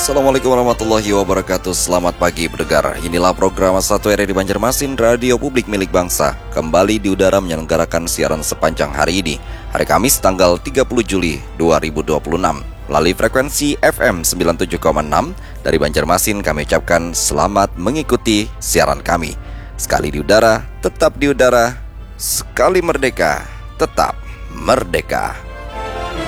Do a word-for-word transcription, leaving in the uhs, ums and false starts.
Assalamualaikum warahmatullahi wabarakatuh. Selamat pagi pendengar. Inilah program satu R R I Banjarmasin, Radio Publik Milik Bangsa, kembali di udara menyelenggarakan siaran sepanjang hari ini, hari Kamis tanggal tiga puluh Juli dua ribu dua puluh enam, melalui frekuensi F M sembilan puluh tujuh koma enam. Dari Banjarmasin kami ucapkan selamat mengikuti siaran kami. Sekali di udara, tetap di udara. Sekali merdeka, tetap merdeka.